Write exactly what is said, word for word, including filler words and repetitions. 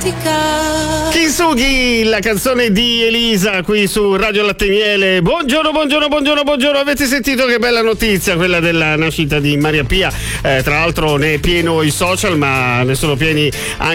Kintsugi, la canzone di Elisa qui su Radio Latte Miele. Buongiorno, buongiorno, buongiorno, buongiorno. Avete sentito che bella notizia quella della nascita di Maria Pia? Eh, tra l'altro ne è pieno i social, ma ne sono pieni anche